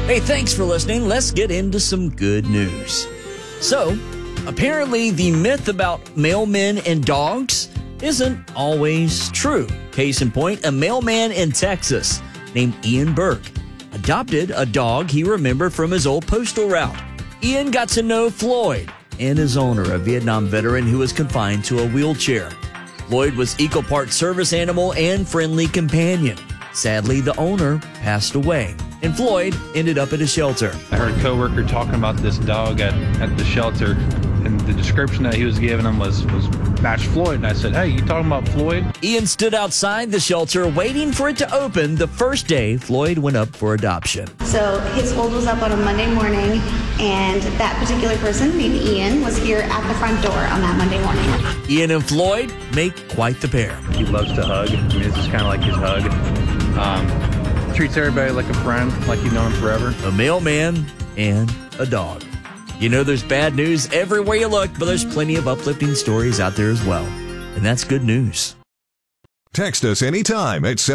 Hey, thanks for listening. Let's get into some good news. So, apparently the myth about mailmen and dogs isn't always true. Case in point, a mailman in Texas named Ian Burke adopted a dog he remembered from his old postal route. Ian got to know Floyd and his owner, a Vietnam veteran who was confined to a wheelchair. Floyd was equal part service animal and friendly companion. Sadly, the owner passed away, and Floyd ended up at a shelter. I heard a coworker talking about this dog at the shelter, and the description that he was giving him was matched Floyd. And I said, "Hey, you talking about Floyd?" Ian stood outside the shelter waiting for it to open the first day Floyd went up for adoption. So his hold was up on a Monday morning, and that particular person named Ian was here at the front door on that Monday morning. Ian and Floyd make quite the pair. He loves to hug. I mean, this is kind of like his hug. Treats everybody like a friend, like you've known him forever. A mailman and a dog. You know there's bad news everywhere you look, but there's plenty of uplifting stories out there as well. And that's good news. Text us anytime at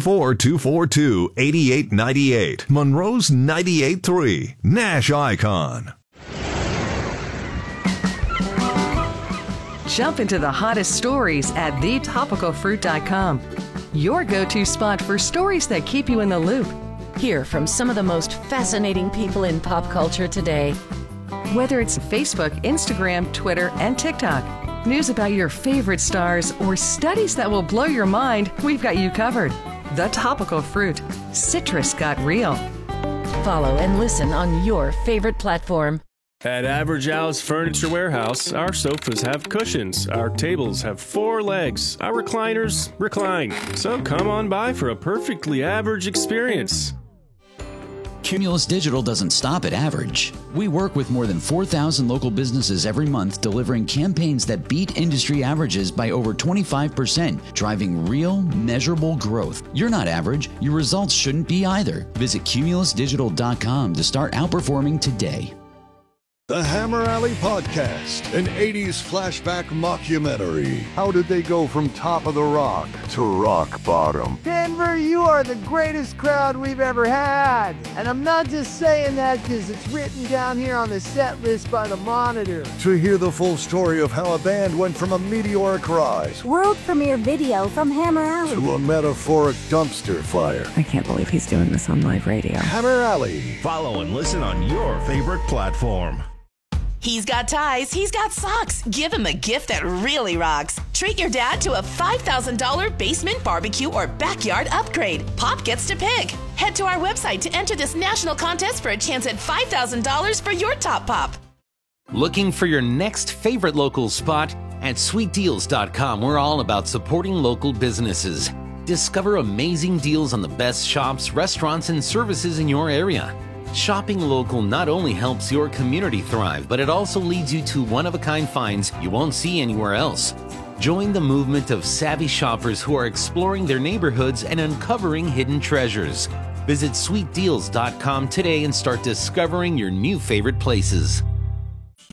734-242-8898. Monroe's 98.3. Nash Icon. Jump into the hottest stories at thetopicalfruit.com. Your go-to spot for stories that keep you in the loop. Hear from some of the most fascinating people in pop culture today. Whether it's Facebook, Instagram, Twitter, and TikTok, news about your favorite stars, or studies that will blow your mind, we've got you covered. The Topical Fruit. Citrus got real. Follow and listen on your favorite platform. At Average Al's Furniture Warehouse, our sofas have cushions, our tables have 4 legs, our recliners recline. So come on by for a perfectly average experience. Cumulus Digital doesn't stop at average. We work with more than 4,000 local businesses every month, delivering campaigns that beat industry averages by over 25%, driving real, measurable growth. You're not average. Your results shouldn't be either. Visit cumulusdigital.com to start outperforming today. The Hammer Alley Podcast, an 80s flashback mockumentary. How did they go from top of the rock to rock bottom? Denver, you are the greatest crowd we've ever had. And I'm not just saying that because it's written down here on the set list by the Monitor. To hear the full story of how a band went from a meteoric rise, world premiere video from Hammer Alley, to a metaphoric dumpster fire. I can't believe he's doing this on live radio. Hammer Alley. Follow and listen on your favorite platform. He's got ties, he's got socks. Give him a gift that really rocks. Treat your dad to a $5,000 basement barbecue or backyard upgrade. Pop gets to pick. Head to our website to enter this national contest for a chance at $5,000 for your top pop. Looking for your next favorite local spot? At sweetdeals.com, we're all about supporting local businesses. Discover amazing deals on the best shops, restaurants, and services in your area. Shopping local not only helps your community thrive, but it also leads you to one-of-a-kind finds you won't see anywhere else. Join the movement of savvy shoppers who are exploring their neighborhoods and uncovering hidden treasures. Visit sweetdeals.com today and start discovering your new favorite places.